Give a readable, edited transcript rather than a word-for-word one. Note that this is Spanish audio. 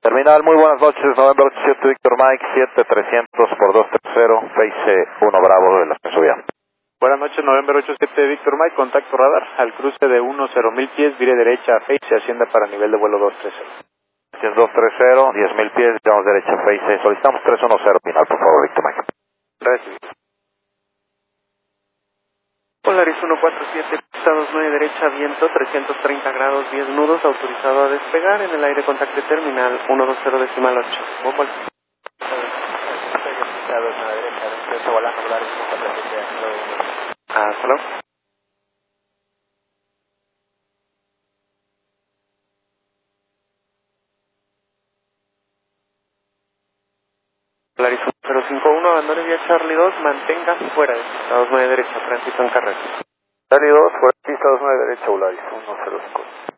Terminal, muy buenas noches, November 87 Víctor Mike, 7300 por 230, Face 1 Bravo del ascenso vía. Buenas noches, November 87 Víctor Mike, contacto radar, al cruce de 10.000 pies, vire derecha a Face, ascienda para nivel de vuelo 230. 230, 10.000 pies, digamos derecha Face, solicitamos 310 final, por favor, Víctor Mike. Recibido. Polaris 147, pista 29 derecha, viento 330 grados, 10 nudos, autorizado a despegar, en el aire contacto terminal 120.8. Bomba. Hello. Polaris 1051, abandone vía Charlie 2, mantenga fuera de pista 29 derecha, tránsito en carrera. Charlie 2, fuera de pista 29 derecha, Polaris 105.